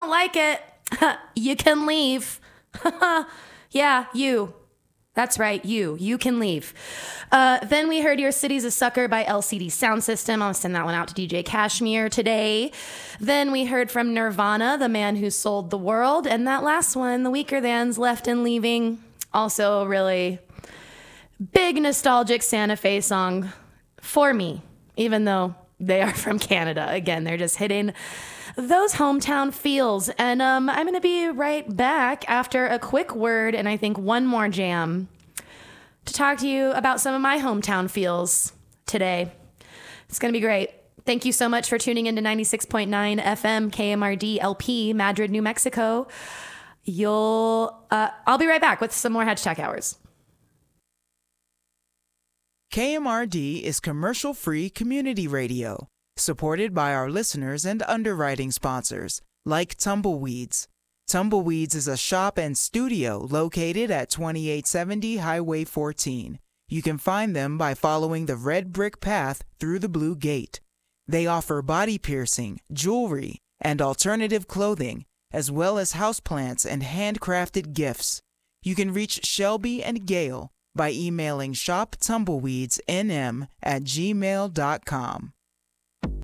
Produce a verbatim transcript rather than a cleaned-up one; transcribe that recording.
like it, you can leave. Yeah, you. That's right, you. You can leave. Uh, then we heard Your City's a Sucker by L C D Sound System. I'll send that one out to D J Cashmere today. Then we heard from Nirvana, The Man Who Sold the World. And that last one, The Weaker Thans, Left and Leaving. Also really big nostalgic Santa Fe song for me, even though they are from Canada. Again, they're just hitting those hometown feels. And um, I'm going to be right back after a quick word and I think one more jam to talk to you about some of my hometown feels today. It's going to be great. Thank you so much for tuning into ninety-six point nine F M K M R D L P, Madrid, New Mexico. You'll, uh, I'll be right back with some more hashtag hours. K M R D is commercial-free community radio, supported by our listeners and underwriting sponsors, like Tumbleweeds. Tumbleweeds is a shop and studio located at twenty-eight seventy Highway fourteen. You can find them by following the red brick path through the blue gate. They offer body piercing, jewelry, and alternative clothing, as well as houseplants and handcrafted gifts. You can reach Shelby and Gail by emailing shoptumbleweedsnm at gmail dot com.